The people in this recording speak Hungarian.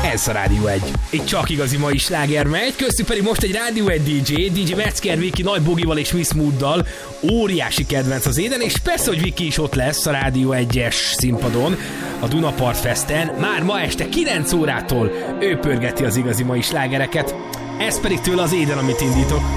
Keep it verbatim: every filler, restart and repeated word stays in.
Ez a Rádió egy. Egy csak igazi mai sláger megy, köztük pedig most egy Rádió egy dé dzsé, dé dzsé Metzger Viki Nagy Bogival és Miss Mooddal. Óriási kedvenc az éden, és persze, hogy Viki is ott lesz a Rádió egyes színpadon, a Dunapart Festen. Már ma este kilenc órától ő pörgeti az igazi mai slágereket. Ez pedig tőle az éden, amit indítok.